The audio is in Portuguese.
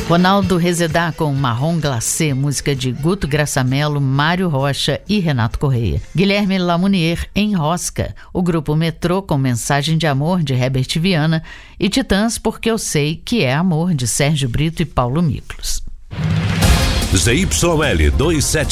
Ronaldo Rezedá com Marrom Glacé, música de Guto Graçamelo, Mário Rocha e Renato Correia. Guilherme Lamounier, Enrosca, o grupo Metrô com Mensagem de Amor, de Herbert Viana, e Titãs, Porque Eu Sei Que É Amor, de Sérgio Brito e Paulo Miklos. ZYL 277